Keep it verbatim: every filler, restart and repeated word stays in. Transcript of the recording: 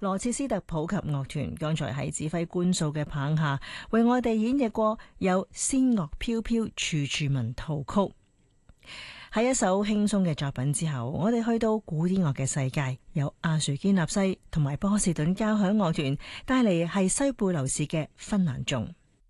羅切斯特普及樂團剛才喺指揮官數嘅棒下，為我哋演繹過有仙樂飄飄處處聞濤曲。喺一首輕鬆嘅作品之後，我哋去到古典樂嘅世界，由阿殊堅納西同埋波士頓交響樂團帶嚟係西貝流士嘅芬蘭頌。